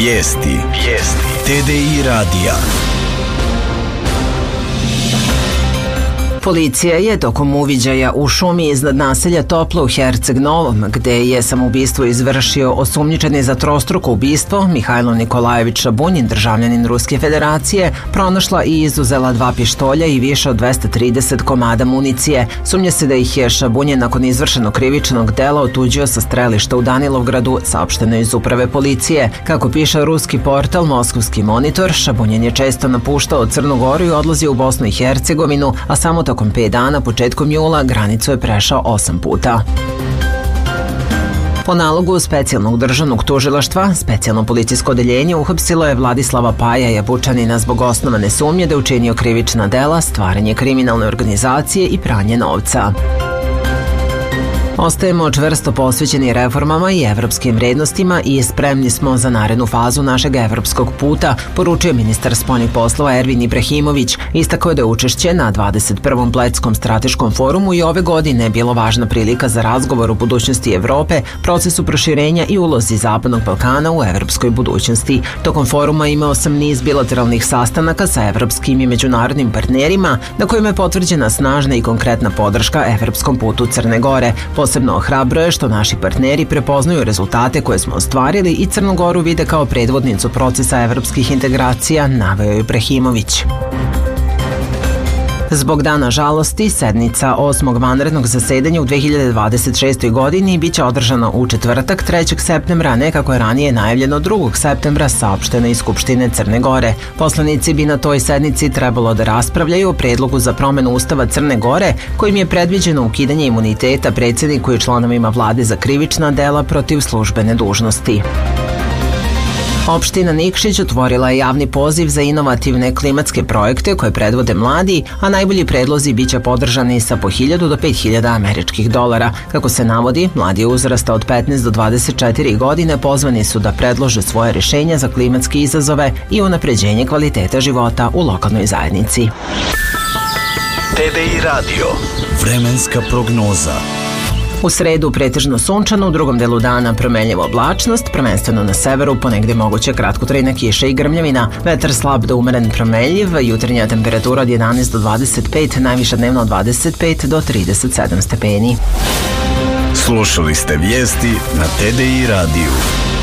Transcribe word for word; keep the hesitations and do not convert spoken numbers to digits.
Vijesti. Vijesti. T D I radija. Policija je tokom uviđaja u šumi iznad naselja Toplo u Herceg Novom, gde je samoubistvo izvršio osumnjičeni za trostruko ubistvo Mihajlo Nikolajević Šabunjin, državljanin Ruske federacije, pronašla i izuzela dva pištolja i više od dvesta trideset komada municije. Sumnja se da ih je Šabunjin nakon izvršenog krivičnog dela otuđio sa strelišta u Danilovgradu, saopšteno iz uprave policije. Kako piše ruski portal Moskovski monitor, Šabunjin je često napuštao Crnu Goru i odlazio u Bosnu i Hercegovinu, a samo tokom pet dana, početkom jula, granicu je prešao osam puta. Po nalogu specijalnog državnog tužilaštva, specijalno policijsko odeljenje uhapsilo je Vladislava Paja Jabučanina zbog osnovane sumnje da je učinio krivična dela, stvaranje kriminalne organizacije i pranje novca. Ostajemo čvrsto posvećeni reformama i evropskim vrednostima i spremni smo za narednu fazu našeg evropskog puta, poručio ministar spoljnih poslova Ervin Ibrahimović. Istakao je da je učešće na dvadeset prvom Bledskom strateškom forumu i ove godine bilo važna prilika za razgovor o budućnosti Evrope, procesu proširenja i ulozi Zapadnog Balkana u evropskoj budućnosti. Tokom foruma imao sam niz bilateralnih sastanaka sa evropskim i međunarodnim partnerima, na kojima je potvrđena snažna i konkretna podrška evropskom putu Crne Gore. Posebno ohrabruje što naši partneri prepoznaju rezultate koje smo ostvarili i Crnu Goru vide kao predvodnicu procesa evropskih integracija, naveo je Ibrahimović. Zbog dana žalosti, sednica osmog vanrednog zasedanja u dve hiljade dvadeset šestoj godini biće održana u četvrtak trećeg septembra, ne kako je ranije najavljeno drugog septembra, saopšteno iz Skupštine Crne Gore. Poslanici bi na toj sednici trebalo da raspravljaju o predlogu za promenu Ustava Crne Gore, kojim je predviđeno ukidanje imuniteta predsjedniku i članovima vlade za krivična dela protiv službene dužnosti. Opština Nikšić otvorila je javni poziv za inovativne klimatske projekte koje predvode mladi, a najbolji predlozi biće podržani sa po hiljadu do pet hiljada američkih dolara. Kako se navodi, mladi uzrasta od petnaest do dvadeset četiri godine pozvani su da predlože svoje rješenja za klimatske izazove i unapređenje kvaliteta života u lokalnoj zajednici. T D I radio. Vremenska prognoza. U sredu pretežno sunčano, u drugom delu dana promenljiva oblačnost, prvenstveno na severu, ponegde moguće kratkotrajna kiša i grmljavina, vetar slab do umeren promenljiv, jutarnja temperatura od jedanaest do dvadeset pet, najviša dnevno od dvadeset pet do trideset sedam stepeni. Slušali ste vijesti na T D I radiju.